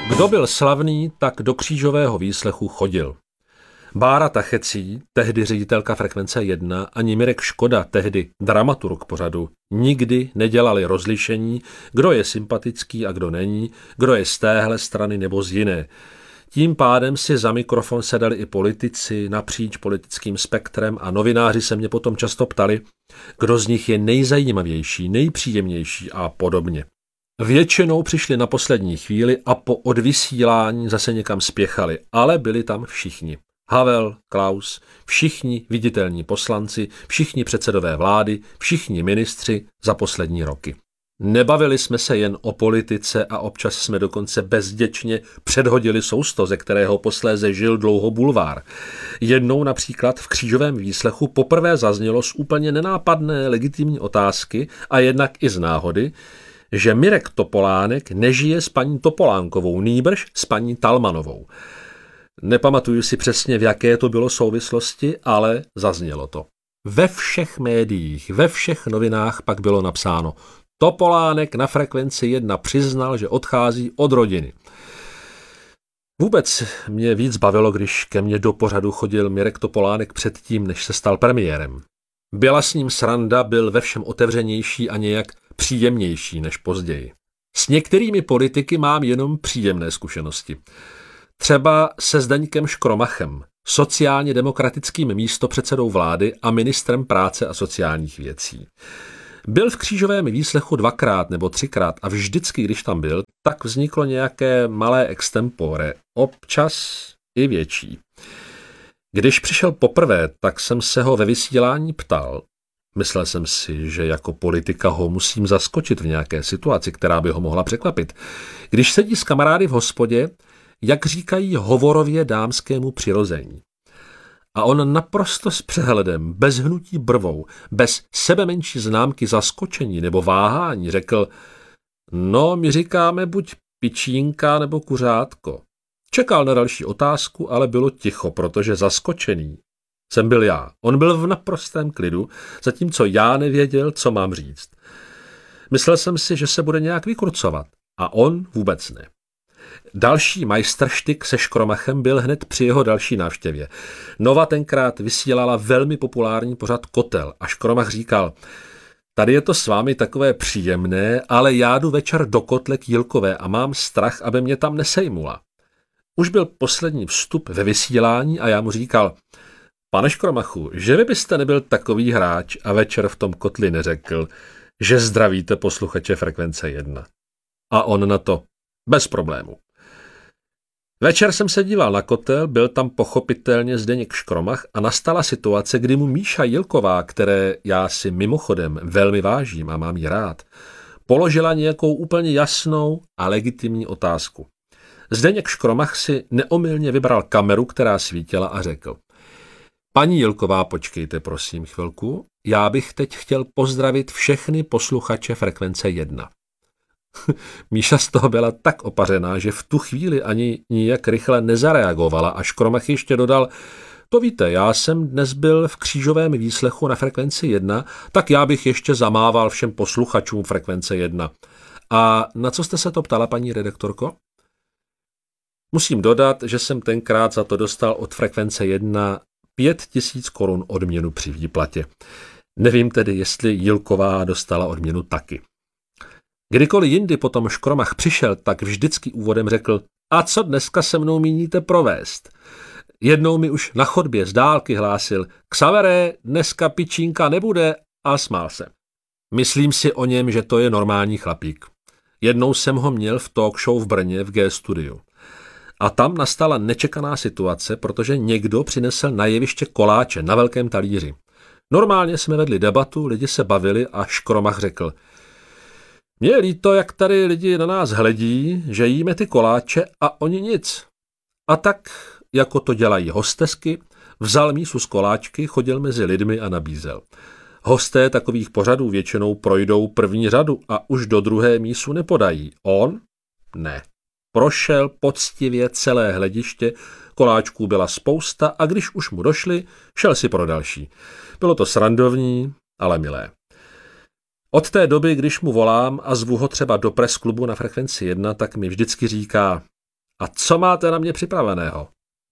Kdo byl slavný, tak do křížového výslechu chodil. Bára Tachecí, tehdy ředitelka Frekvence 1, ani Mirek Škoda, tehdy dramaturg pořadu, nikdy nedělali rozlišení, kdo je sympatický a kdo není, kdo je z téhle strany nebo z jiné. Tím pádem si za mikrofon sedali i politici napříč politickým spektrem a novináři se mě potom často ptali, kdo z nich je nejzajímavější, nejpříjemnější a podobně. Většinou přišli na poslední chvíli a po odvysílání zase někam spěchali, ale byli tam všichni. Havel, Klaus, všichni viditelní poslanci, všichni předsedové vlády, všichni ministři za poslední roky. Nebavili jsme se jen o politice a občas jsme dokonce bezděčně předhodili sousto, ze kterého posléze žil dlouho bulvár. Jednou například v křížovém výslechu poprvé zaznělo z úplně nenápadné legitimní otázky a jednak i z náhody, že Mirek Topolánek nežije s paní Topolánkovou, nýbrž s paní Talmanovou. Nepamatuju si přesně, v jaké to bylo souvislosti, ale zaznělo to. Ve všech médiích, ve všech novinách pak bylo napsáno: Topolánek na Frekvenci 1 přiznal, že odchází od rodiny. Vůbec mě víc bavilo, když ke mně do pořadu chodil Mirek Topolánek předtím, než se stal premiérem. Byla s ním sranda, byl ve všem otevřenější a nějak příjemnější než později. S některými politiky mám jenom příjemné zkušenosti. Třeba se Zdeňkem Škromachem, sociálně demokratickým místopředsedou vlády a ministrem práce a sociálních věcí. Byl v křížovém výslechu 2krát nebo 3krát a vždycky, když tam byl, tak vzniklo nějaké malé extempore, občas i větší. Když přišel poprvé, tak jsem se ho ve vysílání ptal. Myslel jsem si, že jako politika ho musím zaskočit v nějaké situaci, která by ho mohla překvapit. Když sedí s kamarády v hospodě, jak říkají hovorově dámskému přirození. A on naprosto s přehledem, bez hnutí brvou, bez sebemenší známky zaskočení nebo váhání řekl: no, my říkáme buď pičínka nebo kuřátko. Čekal na další otázku, ale bylo ticho, protože zaskočený jsem byl já. On byl v naprostém klidu, zatímco já nevěděl, co mám říct. Myslel jsem si, že se bude nějak vykrucovat, a on vůbec ne. Další majstrštyk se Škromachem byl hned při jeho další návštěvě. Nova tenkrát vysílala velmi populární pořad Kotel a Škromach říkal: tady je to s vámi takové příjemné, ale já jdu večer do kotle k Jílkové a mám strach, aby mě tam nesejmula. Už byl poslední vstup ve vysílání a já mu říkal: pane Škromachu, že vy byste nebyl takový hráč a večer v tom kotli neřekl, že zdravíte posluchače Frekvence 1. A on na to: bez problému. Večer jsem se díval na Kotel, byl tam pochopitelně Zdeněk Škromach a nastala situace, kdy mu Míša Jílková, které já si mimochodem velmi vážím a mám jí rád, položila nějakou úplně jasnou a legitimní otázku. Zdeněk Škromach si neomylně vybral kameru, která svítila, a řekl: paní Jílková, počkejte prosím chvilku, já bych teď chtěl pozdravit všechny posluchače Frekvence 1. Míša z toho byla tak opařená, že v tu chvíli ani nijak rychle nezareagovala a Škromach ještě dodal: to víte, já jsem dnes byl v křížovém výslechu na Frekvenci 1, tak já bych ještě zamával všem posluchačům Frekvence 1. A na co jste se to ptala, paní redaktorko? Musím dodat, že jsem tenkrát za to dostal od Frekvence 1 5 000 korun odměnu při výplatě. Nevím tedy, jestli Jílková dostala odměnu taky. Kdykoliv jindy potom Škromach přišel, tak vždycky úvodem řekl: a co dneska se mnou míníte provést? Jednou mi už na chodbě z dálky hlásil: Xavere, dneska pičínka nebude, a smál se. Myslím si o něm, že to je normální chlapík. Jednou jsem ho měl v talk show v Brně v G studiu. A tam nastala nečekaná situace, protože někdo přinesl na jeviště koláče na velkém talíři. Normálně jsme vedli debatu, lidi se bavili a Škromach řekl: mně je líto, jak tady lidi na nás hledí, že jíme ty koláče a oni nic. A tak, jako to dělají hostesky, vzal mísu z koláčky, chodil mezi lidmi a nabízel. Hosté takových pořadů většinou projdou první řadu a už do druhé mísu nepodají. On? Ne. Prošel poctivě celé hlediště, koláčků byla spousta a když už mu došli, šel si pro další. Bylo to srandovní, ale milé. Od té doby, když mu volám a zvu ho třeba do press klubu na Frekvenci 1, tak mi vždycky říká: A co máte na mě připraveného?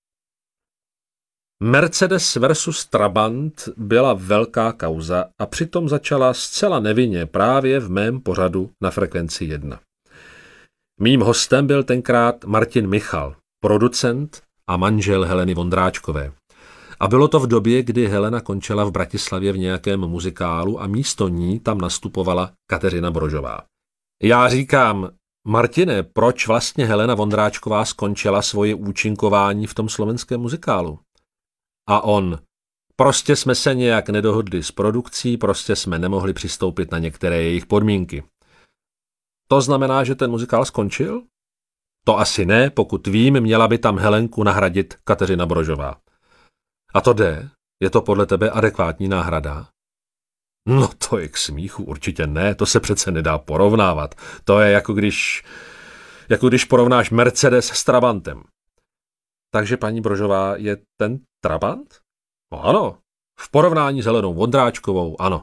Mercedes versus Trabant byla velká kauza a přitom začala zcela nevinně právě v mém pořadu na Frekvenci 1. Mým hostem byl tenkrát Martin Michal, producent a manžel Heleny Vondráčkové. A bylo to v době, kdy Helena končila v Bratislavě v nějakém muzikálu a místo ní tam nastupovala Kateřina Brožová. Já říkám, Martine, proč vlastně Helena Vondráčková skončila svoje účinkování v tom slovenském muzikálu? A on, prostě jsme se nějak nedohodli s produkcí, prostě jsme nemohli přistoupit na některé jejich podmínky. To znamená, že ten muzikál skončil? To asi ne, pokud vím, měla by tam Helenku nahradit Kateřina Brožová. A to jde? Je to podle tebe adekvátní náhrada? No to je k smíchu, určitě ne, to se přece nedá porovnávat. To je jako když porovnáš Mercedes s Trabantem. Takže paní Brožová je ten Trabant? No ano, v porovnání s Helenou Vondráčkovou, ano.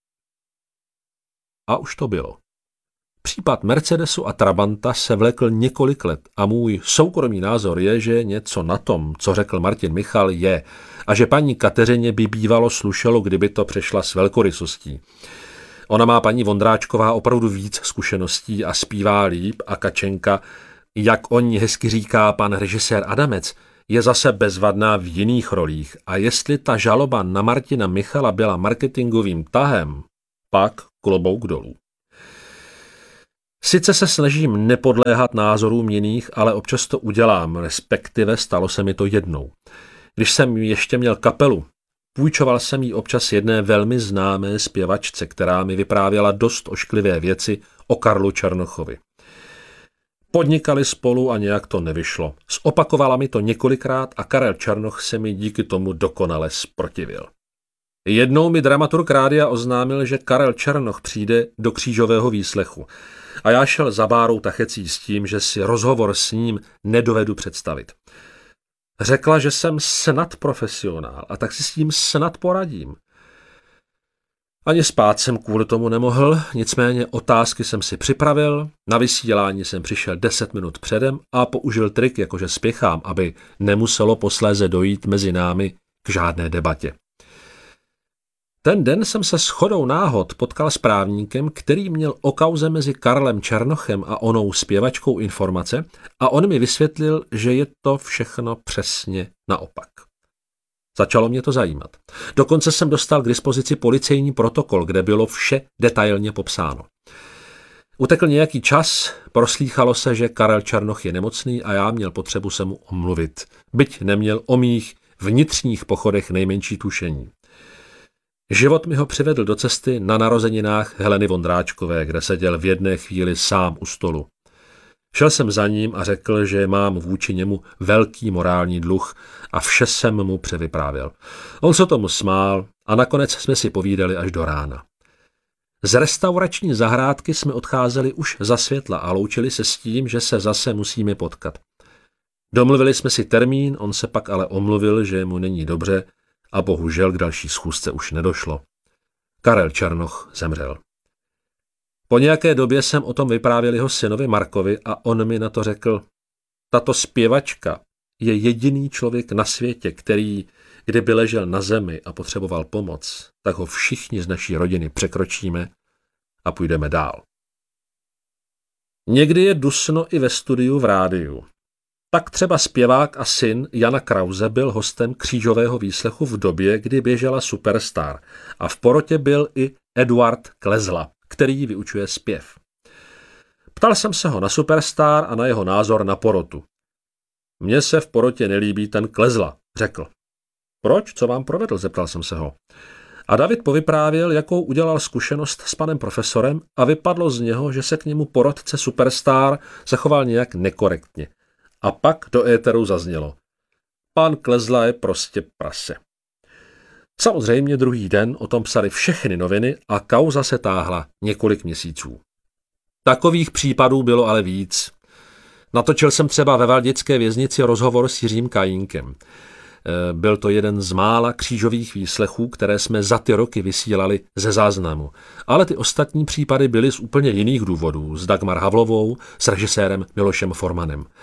A už to bylo. Případ Mercedesu a Trabanta se vlekl několik let a můj soukromý názor je, že něco na tom, co řekl Martin Michal, je a že paní Kateřině by bývalo slušelo, kdyby to přešla s velkorysostí. Ona má paní Vondráčková opravdu víc zkušeností a zpívá líp a Kačenka, jak o ní hezky říká pan režisér Adamec, je zase bezvadná v jiných rolích a jestli ta žaloba na Martina Michala byla marketingovým tahem, pak klobouk dolů. Sice se snažím nepodléhat názorům jiných, ale občas to udělám, respektive stalo se mi to jednou. Když jsem ještě měl kapelu, půjčoval jsem jí občas jedné velmi známé zpěvačce, která mi vyprávěla dost ošklivé věci o Karlu Černochovi. Podnikali spolu a nějak to nevyšlo. Zopakovala mi to několikrát a Karel Černoch se mi díky tomu dokonale zprotivil. Jednou mi dramaturg rádia oznámil, že Karel Černoch přijde do křížového výslechu a já šel za Bárou Tachecí s tím, že si rozhovor s ním nedovedu představit. Řekla, že jsem snad profesionál a tak si s tím snad poradím. Ani spát jsem kvůli tomu nemohl, nicméně otázky jsem si připravil, na vysílání jsem přišel 10 minut předem a použil trik, jakože spěchám, aby nemuselo posléze dojít mezi námi k žádné debatě. Ten den jsem se shodou náhod potkal s právníkem, který měl o kauze mezi Karlem Černochem a onou zpěvačkou informace a on mi vysvětlil, že je to všechno přesně naopak. Začalo mě to zajímat. Dokonce jsem dostal k dispozici policejní protokol, kde bylo vše detailně popsáno. Utekl nějaký čas, proslýchalo se, že Karel Černoch je nemocný a já měl potřebu se mu omluvit, byť neměl o mých vnitřních pochodech nejmenší tušení. Život mi ho přivedl do cesty na narozeninách Heleny Vondráčkové, kde seděl v jedné chvíli sám u stolu. Šel jsem za ním a řekl, že mám vůči němu velký morální dluh a vše jsem mu převyprávěl. On se tomu smál a nakonec jsme si povídali až do rána. Z restaurační zahrádky jsme odcházeli už za světla a loučili se s tím, že se zase musíme potkat. Domluvili jsme si termín, on se pak ale omluvil, že mu není dobře a bohužel k další schůzce už nedošlo. Karel Černoch zemřel. Po nějaké době jsem o tom vyprávěl jeho synovi Markovi a on mi na to řekl, tato zpěvačka je jediný člověk na světě, který, kdyby ležel na zemi a potřeboval pomoc, tak ho všichni z naší rodiny překročíme a půjdeme dál. Někdy je dusno i ve studiu v rádiu. Tak třeba zpěvák a syn Jana Krause byl hostem křížového výslechu v době, kdy běžela Superstar a v porotě byl i Eduard Klezla, který vyučuje zpěv. Ptal jsem se ho na Superstar a na jeho názor na porotu. Mně se v porotě nelíbí ten Klezla, řekl. Proč? Co vám provedl? Zeptal jsem se ho. A David povyprávěl, jakou udělal zkušenost s panem profesorem a vypadlo z něho, že se k němu porotce Superstar zachoval nějak nekorektně. A pak do éteru zaznělo. Pan Klezla je prostě prase. Samozřejmě druhý den o tom psali všechny noviny a kauza se táhla několik měsíců. Takových případů bylo ale víc. Natočil jsem třeba ve valdické věznici rozhovor s Jiřím Kajínkem. Byl to jeden z mála křížových výslechů, které jsme za ty roky vysílali ze záznamu. Ale ty ostatní případy byly z úplně jiných důvodů, s Dagmar Havlovou, s režisérem Milošem Formanem.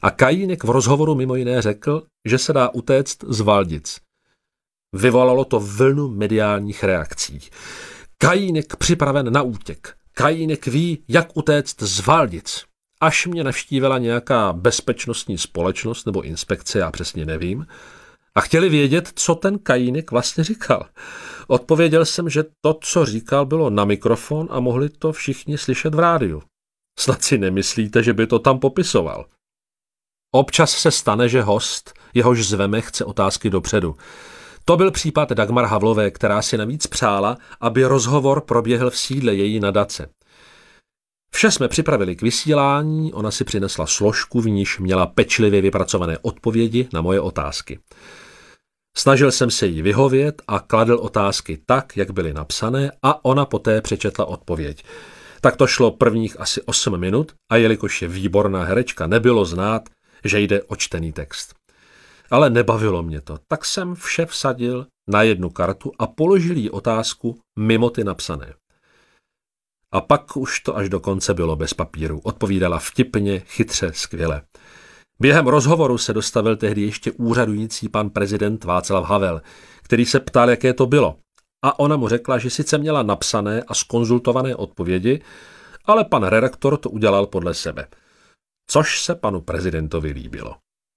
A Kajínek v rozhovoru mimo jiné řekl, že se dá utéct z Valdic. Vyvolalo to vlnu mediálních reakcí. Kajínek připraven na útěk. Kajínek ví, jak utéct z Valdic. Až mě navštívila nějaká bezpečnostní společnost nebo inspekce, já přesně nevím, a chtěli vědět, co ten Kajínek vlastně říkal. Odpověděl jsem, že to, co říkal, bylo na mikrofon a mohli to všichni slyšet v rádiu. Snad si nemyslíte, že by to tam popisoval. Občas se stane, že host, jehož zveme, chce otázky dopředu. To byl případ Dagmar Havlové, která si navíc přála, aby rozhovor proběhl v sídle její nadace. Vše jsme připravili k vysílání, ona si přinesla složku, v níž měla pečlivě vypracované odpovědi na moje otázky. Snažil jsem se jí vyhovět a kladl otázky tak, jak byly napsané, a ona poté přečetla odpověď. Tak to šlo prvních asi 8 minut a jelikož je výborná herečka, nebylo znát, že jde o čtený text. Ale nebavilo mě to, tak jsem vše vsadil na jednu kartu a položil jí otázku mimo ty napsané. A pak už to až do konce bylo bez papíru. Odpovídala vtipně, chytře, skvěle. Během rozhovoru se dostavil tehdy ještě úřadující pan prezident Václav Havel, který se ptal, jaké to bylo. A ona mu řekla, že sice měla napsané a zkonzultované odpovědi, ale pan redaktor to udělal podle sebe. Což se panu prezidentovi líbilo.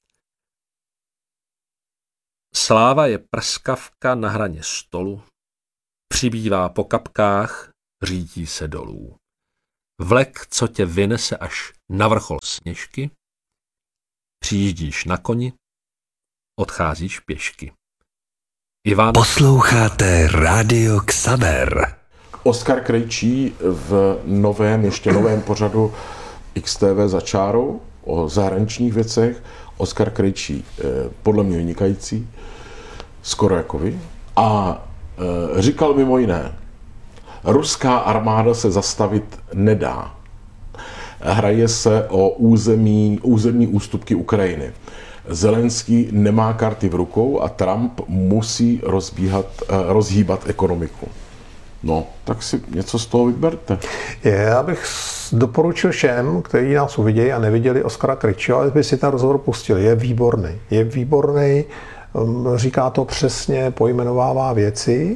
Sláva je prskavka na hraně stolu, přibývá po kapkách, řítí se dolů. Vlek, co tě vynese až na vrchol Sněžky, přijíždíš na koni, odcházíš pěšky. Iván... Posloucháte Rádio Xaver. Oskar Krejčí v ještě novém pořadu XTV za čárou o zahraničních věcech. Oskar Krejčí podle mě vynikající, skoro jako vy. A říkal mimo jiné, ruská armáda se zastavit nedá. Hraje se o územní ústupky Ukrajiny. Zelenský nemá karty v rukou a Trump musí rozhýbat ekonomiku. No, tak si něco z toho vyberte. Já bych doporučil všem, kteří nás uvidějí a neviděli Oskara Krejčího, ale by si ten rozhovor pustili. Je výborný, říká to přesně, pojmenovává věci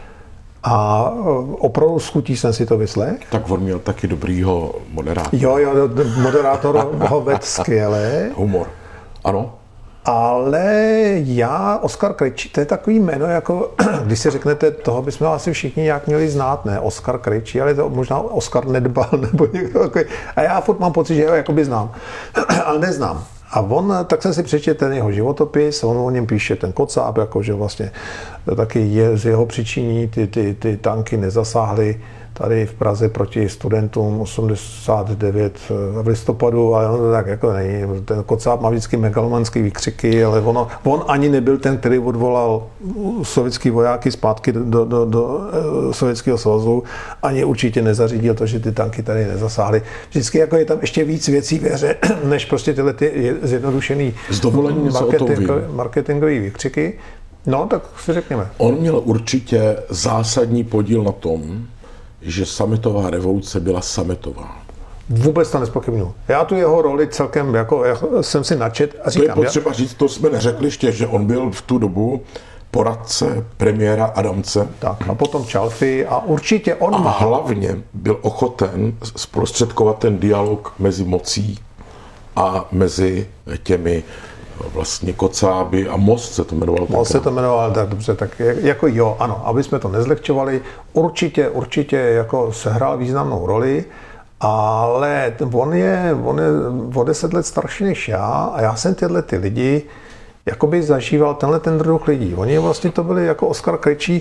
a opravdu s chutí jsem si to vyslech. Tak on měl taky dobrýho moderátora. Jo, moderátor ho vedl skvěle. Humor, ano. Ale Oskar Krejčí, to je takový jméno, jako když si řeknete, toho bychom asi všichni nějak měli znát, ne? Oskar Krejčí, ale to možná Oskar Nedbal nebo někdo takový. A já furt mám pocit, že ho jakoby znám, ale neznám. A tak jsem si přečetl ten jeho životopis, on o něm píše ten Kocáb, jakože vlastně taky je z jeho přičiní ty tanky nezasáhly tady v Praze proti studentům 89 v listopadu, ale ono to tak jako není. Ten Kocáb má vždycky megalomanský výkřiky, ale on ani nebyl ten, který odvolal sovětský vojáky zpátky do Sovětského svazu, ani určitě nezařídil to, že ty tanky tady nezasáhly. Vždycky jako je tam ještě víc věcí ve hře, než prostě tyhle ty zjednodušený marketingový výkřiky. No, tak si řekněme. On měl určitě zásadní podíl na tom, že sametová revoluce byla sametová. Vůbec to nezpochybnuju. Já tu jeho roli celkem, jako jsem si načet a říkám... To je potřeba říct, to jsme neřekli ještě, že on byl v tu dobu poradce premiéra Adamce. Tak, a potom Čalfy a určitě on má... hlavně byl ochoten zprostředkovat ten dialog mezi mocí a mezi těmi vlastně Kocáby a Most se to jmenoval. Most se to jmenoval, tak dobře, tak jako jo, ano, aby jsme to nezlehčovali, určitě jako sehrál významnou roli, ale on je o 10 let starší než já a já jsem tyhle ty lidi jakoby zažíval ten druh lidí. Oni vlastně to byli jako Oskar Krejčí.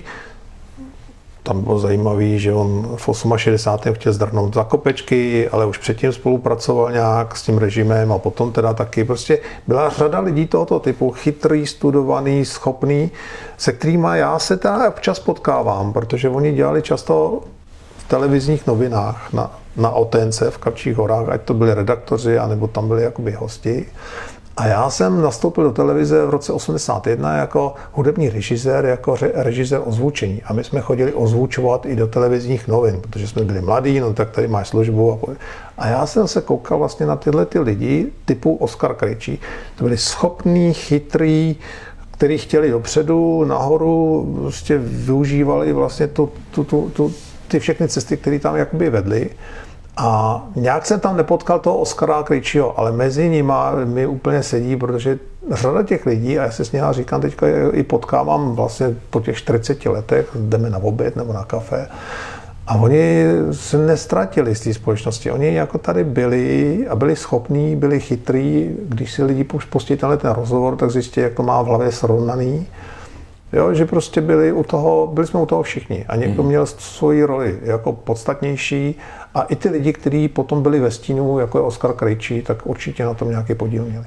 Tam bylo zajímavý, že on v 68. chtěl zdrhnout za kopečky, ale už předtím spolupracoval nějak s tím režimem a potom teda taky. Prostě byla řada lidí tohoto typu, chytrý, studovaný, schopný, se kterými já se teda občas potkávám, protože oni dělali často v televizních novinách na OTNC v Kavčích horách, ať to byli redaktoři, anebo tam byli jakoby hosti. A já jsem nastoupil do televize v roce 81 jako hudební režisér, jako režisér ozvučení. A my jsme chodili ozvučovat i do televizních novin, protože jsme byli mladí, no tak tady máš službu. A já jsem se koukal vlastně na tyhle ty lidi typu Oskar Krejčí. To byli schopní, chytrý, kteří chtěli dopředu, nahoru, prostě využívali vlastně ty všechny cesty, které tam jakoby vedly. A nějak jsem tam nepotkal toho Oskara Krejčího, ale mezi nima mi úplně sedí, protože řada těch lidí, a já si s nimi říkám, teďka i potkávám vlastně po těch 40 letech, jdeme na oběd nebo na kafe, a oni se nestratili z té společnosti. Oni jako tady byli a byli schopní, byli chytrý. Když si lidi pustí ten rozhovor, tak zjistí, jak to má v hlavě srovnaný. Jo, že prostě byli jsme u toho všichni. A někdo měl svoji roli jako podstatnější. A i ty lidi, kteří potom byli ve stínu, jako je Oskar Krejčí, tak určitě na tom nějaký podíl měli.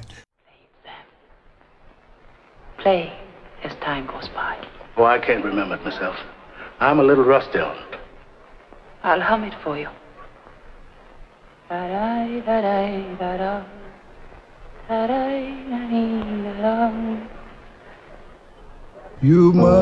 Play as time goes by. Oh, I can't remember it myself. I'm a little rusty on it. I'll hum it for you. Da-dai, da-dai, da-da. Da-dai, da-dai, da-da. You